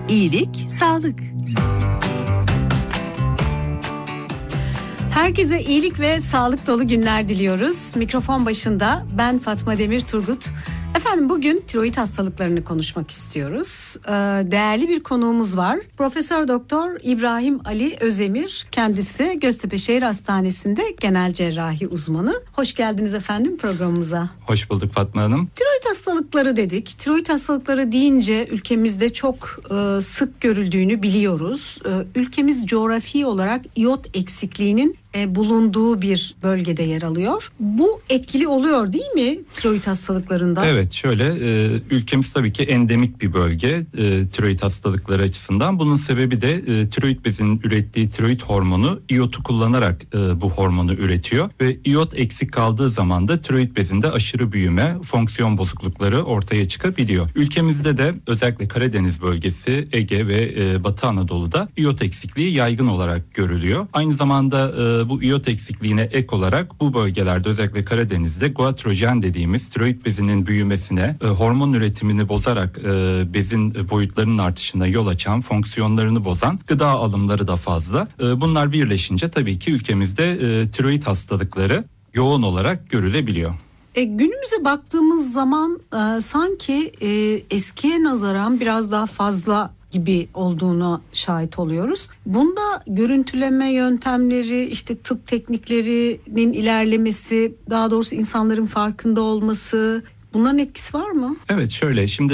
İyilik, sağlık. Herkese iyilik ve sağlık dolu günler diliyoruz. Mikrofon başında ben Fatma Demir Turgut. Efendim bugün tiroid hastalıklarını konuşmak istiyoruz. Değerli bir konuğumuz var. Profesör Doktor İbrahim Ali Özemir. Kendisi Göztepe Şehir Hastanesi'nde genel cerrahi uzmanı. Hoş geldiniz efendim programımıza. Hoş bulduk Fatma Hanım. Tiroid hastalıkları dedik. Tiroid hastalıkları deyince ülkemizde çok sık görüldüğünü biliyoruz. Ülkemiz coğrafi olarak iyot eksikliğinin bulunduğu bir bölgede yer alıyor. Bu etkili oluyor değil mi tiroid hastalıklarında? Evet, şöyle ülkemiz tabii ki endemik bir bölge tiroid hastalıkları açısından. Bunun sebebi de tiroid bezinin ürettiği tiroid hormonu iyotu kullanarak bu hormonu üretiyor ve iyot eksik kaldığı zaman da tiroid bezinde aşırı büyüme, fonksiyon bozuklukları ortaya çıkabiliyor. Ülkemizde de özellikle Karadeniz bölgesi, Ege ve Batı Anadolu'da iyot eksikliği yaygın olarak görülüyor. Aynı zamanda bu iyot eksikliğine ek olarak bu bölgelerde özellikle Karadeniz'de goitrojen dediğimiz tiroid bezinin büyümesine, hormon üretimini bozarak bezin boyutlarının artışına yol açan, fonksiyonlarını bozan gıda alımları da fazla. Bunlar birleşince tabii ki ülkemizde tiroid hastalıkları yoğun olarak görülebiliyor. Günümüze baktığımız zaman sanki eskiye nazaran biraz daha fazla gibi olduğuna şahit oluyoruz. Bunda görüntüleme yöntemleri, işte tıp tekniklerinin ilerlemesi, daha doğrusu insanların farkında olması, bunların etkisi var mı? Evet, şöyle şimdi